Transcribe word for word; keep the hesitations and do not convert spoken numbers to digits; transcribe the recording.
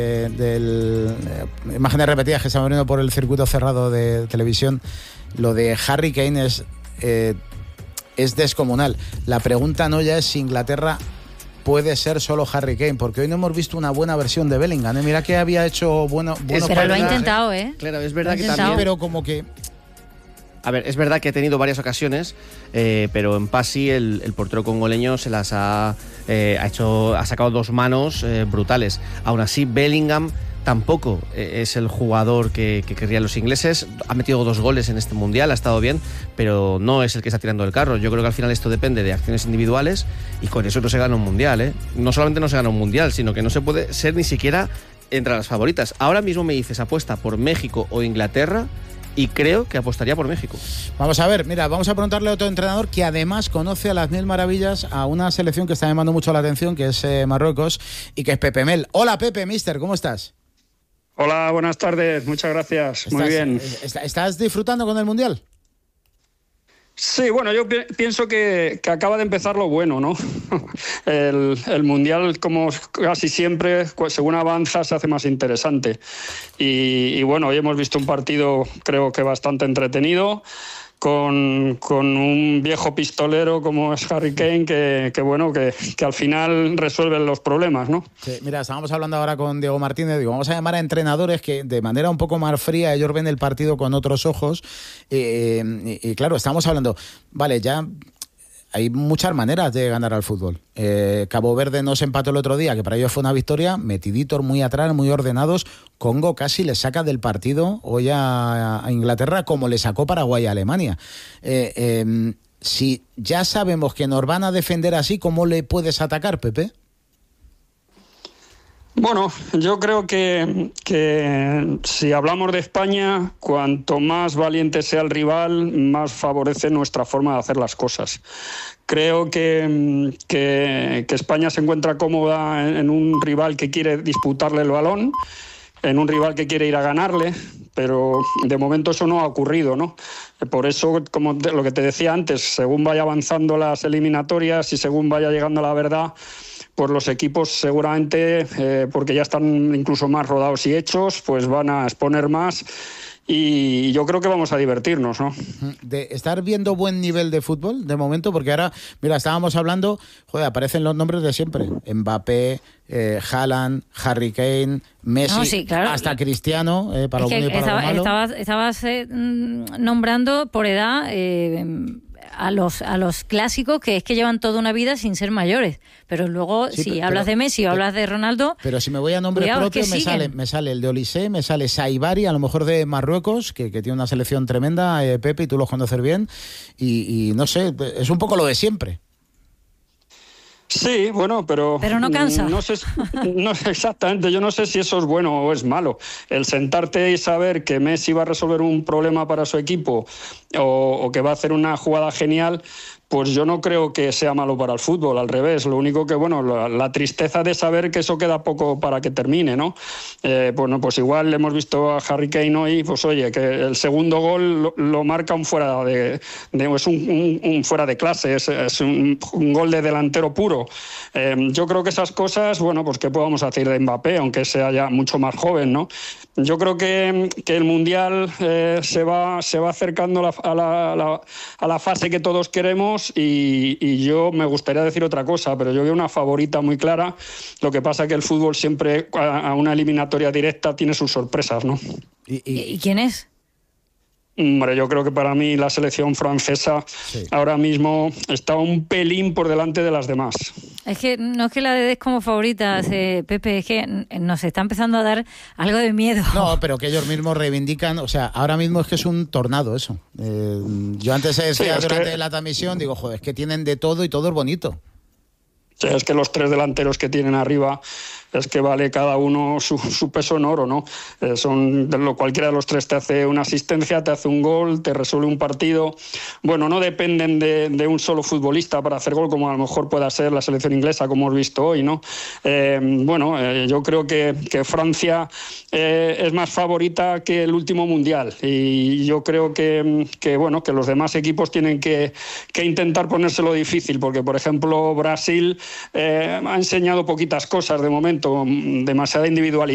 de, de imágenes repetidas que se han venido por el circuito cerrado de televisión, lo de Harry Kane es, eh, es descomunal. La pregunta no ya es si Inglaterra puede ser solo Harry Kane, porque hoy no hemos visto una buena versión de Bellingham, ¿eh? Mira que había hecho bueno, buenos Pero lo ha partidos, intentado, ¿eh? Claro, es verdad que intentado. también... pero como que... A ver, es verdad que ha tenido varias ocasiones, eh, pero en Pasi el, el portero congoleño se las ha, eh, ha hecho, ha sacado dos manos eh, brutales. Aún así, Bellingham tampoco eh, es el jugador que, que querrían los ingleses. Ha metido dos goles en este mundial, ha estado bien, pero no es el que está tirando el carro. Yo creo que al final esto depende de acciones individuales y con eso no se gana un mundial, ¿eh? No solamente no se gana un mundial, sino que no se puede ser ni siquiera entre las favoritas. Ahora mismo me dices, apuesta por México o Inglaterra, y creo que apostaría por México. Vamos a ver, mira, vamos a preguntarle a otro entrenador que además conoce a las mil maravillas a una selección que está llamando mucho la atención, que es eh, Marruecos, y que es Pepe Mel. Hola Pepe, mister, ¿cómo estás? Hola, buenas tardes, muchas gracias, ¿Estás, muy bien. ¿Estás disfrutando con el Mundial? Sí, bueno, yo pi- pienso que, que acaba de empezar lo bueno, ¿no? El, el Mundial, como casi siempre, según avanza, se hace más interesante. Y, y bueno, hoy hemos visto un partido, creo que bastante entretenido, con, con un viejo pistolero como es Harry Kane, que, que bueno, que, que al final resuelve los problemas, ¿no? Sí, mira, estábamos hablando ahora con Diego Martínez, digo, vamos a llamar a entrenadores que de manera un poco más fría ellos ven el partido con otros ojos, eh, y, y claro, estamos hablando, vale, ya hay muchas maneras de ganar al fútbol. Eh, Cabo Verde no se empató el otro día, que para ellos fue una victoria, metiditos muy atrás, muy ordenados. Congo casi le saca del partido hoy a, a Inglaterra como le sacó Paraguay a Alemania. Eh, eh, si ya sabemos que nos van a defender así, ¿cómo le puedes atacar, Pepe? Bueno, yo creo que, que si hablamos de España, cuanto más valiente sea el rival, más favorece nuestra forma de hacer las cosas. Creo que, que, que España se encuentra cómoda en, en un rival que quiere disputarle el balón, en un rival que quiere ir a ganarle, pero de momento eso no ha ocurrido, ¿no? Por eso, como te, lo que te decía antes, según vaya avanzando las eliminatorias y según vaya llegando la verdad, pues los equipos seguramente, eh, porque ya están incluso más rodados y hechos, pues van a exponer más y yo creo que vamos a divertirnos, ¿no? De estar viendo buen nivel de fútbol de momento, porque ahora, mira, estábamos hablando, joder, aparecen los nombres de siempre, Mbappé, eh, Haaland, Harry Kane, Messi, No, sí, claro. hasta Cristiano, eh, para Es lo que bueno y para estaba, lo malo. estabas, estabas eh, nombrando por edad eh, a los a los clásicos que es que llevan toda una vida sin ser mayores, pero luego Sí, si pero- hablas pero- de Messi o pero- hablas de Ronaldo, Pero si me voy a nombres Cuidado, es propios, que me siguen. sale, me sale el de Olise, me sale Saibari, a lo mejor de Marruecos, que, que tiene una selección tremenda, eh, Pepe, y tú los conoces bien, y, y no sé, es un poco lo de siempre. Sí, bueno, pero... Pero no cansa. No sé, no, exactamente, yo no sé si eso es bueno o es malo. El sentarte y saber que Messi va a resolver un problema para su equipo o, o que va a hacer una jugada genial, pues yo no creo que sea malo para el fútbol, al revés. Lo único que, bueno, la, la tristeza de saber que eso queda poco para que termine, ¿no? Eh, bueno, pues igual hemos visto a Harry Kane hoy, pues oye, que el segundo gol lo, lo marca un fuera de, de es un, un, un fuera de clase, es, es un, un gol de delantero puro. Eh, yo creo que esas cosas, bueno, pues qué podemos decir de Mbappé, aunque sea ya mucho más joven, ¿no? Yo creo que, que el Mundial eh, se va se va acercando a la, a, la, a, la, a la fase que todos queremos y, y yo me gustaría decir otra cosa, pero yo veo una favorita muy clara. Lo que pasa es que el fútbol siempre a, a una eliminatoria directa tiene sus sorpresas, ¿no? Y, ¿y, y, y quién es? Hombre, yo creo que para mí la selección francesa Sí. ahora mismo está un pelín por delante de las demás. Es que no es que la des como favorita, eh, Pepe, es que nos está empezando a dar algo de miedo. no, pero que ellos mismos reivindican, o sea, ahora mismo es que es un tornado eso. Eh, yo antes decía Sí, es durante que- la transmisión, digo, joder, es que tienen de todo y todo es bonito. O sea, es que los tres delanteros que tienen arriba es que vale cada uno su, su peso en oro, ¿no? Eh, son de lo, cualquiera de los tres te hace una asistencia, te hace un gol, te resuelve un partido. Bueno, no dependen de, de un solo futbolista para hacer gol, como a lo mejor pueda ser la selección inglesa, como hemos visto hoy, ¿no? Eh, bueno, eh, yo creo que, que Francia eh, es más favorita que el último Mundial y yo creo que, que, bueno, que los demás equipos tienen que, que intentar ponérselo difícil, porque, por ejemplo, Brasil eh, ha enseñado poquitas cosas de momento, demasiada individualidad.